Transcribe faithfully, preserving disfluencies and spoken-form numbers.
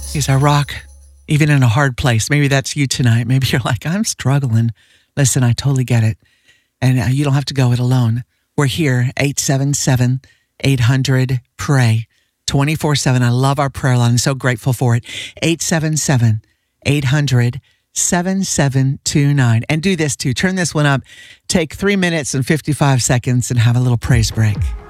He's our rock, even in a hard place. Maybe that's you tonight. Maybe you're like, I'm struggling. Listen, I totally get it. And uh, you don't have to go it alone. We're here, eight seven seven, eight hundred, pray, twenty-four seven. I love our prayer line. I'm so grateful for it. eight seven seven, eight hundred, seven seven two nine. And do this too. Turn this one up. Take three minutes and fifty-five seconds and have a little praise break.